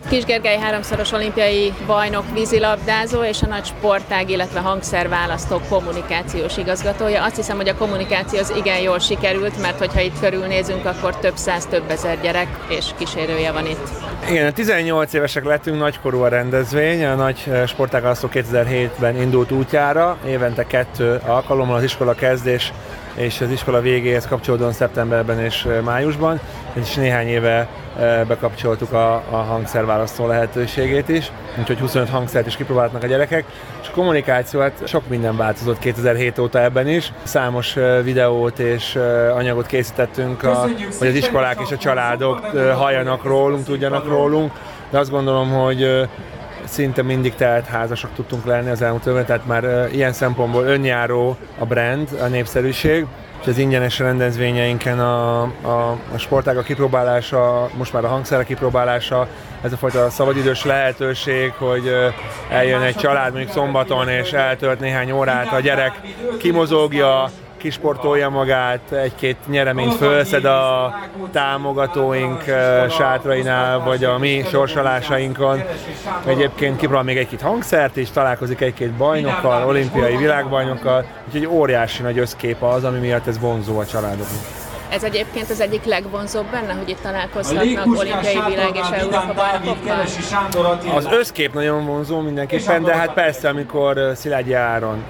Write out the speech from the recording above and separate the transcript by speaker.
Speaker 1: Kis Gergely háromszoros olimpiai bajnok vízilabdázó és a nagy sportág, illetve hangszerválasztó kommunikációs igazgatója. Azt hiszem, hogy a kommunikáció az igen jól sikerült, mert hogyha itt körülnézünk, akkor több száz, több ezer gyerek és kísérője van itt.
Speaker 2: Igen, 18 évesek lettünk, nagykorú a rendezvény, a nagy sportágválasztó 2007-ben indult útjára, évente 2 alkalommal az iskola kezdés és az iskola végéhez kapcsolódóan szeptemberben és májusban, és néhány éve bekapcsoltuk a hangszerválasztó lehetőségét is, úgyhogy 25 hangszert is kipróbálnak a gyerekek, és a kommunikáció, hát sok minden változott 2007 óta ebben is. Számos videót és anyagot készítettünk, hogy az iskolák és a családok halljanak rólunk, tudjanak rólunk, de azt gondolom, hogy szinte mindig teltházasok tudtunk lenni az elmúlt évben, tehát már ilyen szempontból önjáró a brand, a népszerűség, és az ingyenes rendezvényeinken a sportágak kipróbálása, most már a hangszerek kipróbálása, ez a fajta szabadidős lehetőség, hogy eljön egy család mondjuk szombaton és eltölt néhány órát, a gyerek kimozogja, kisportolja magát, egy-két nyereményt fölszed a támogatóink sátrainál, vagy a mi sorsolásainkon. Egyébként kipróbál még egy-két hangszert is, találkozik egy-két bajnokkal, olimpiai világbajnokkal, úgyhogy óriási nagy összkép az, ami miatt ez vonzó a családoknak.
Speaker 1: Ez egyébként az egyik legvonzóbb benne, hogy itt találkozhatnak olimpiai világ és Európa bajnokokkal?
Speaker 2: Az összkép nagyon vonzó mindenképpen, de hát persze, amikor Szilágyi Áron